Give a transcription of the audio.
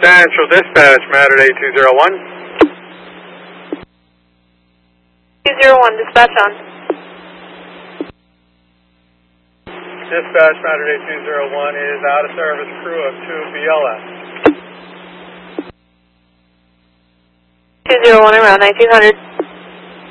Central Dispatch, Matter 8201. 201, dispatch on. Dispatch, Matter 8201 is out of service, crew of 2 BLS. 201 around 1900.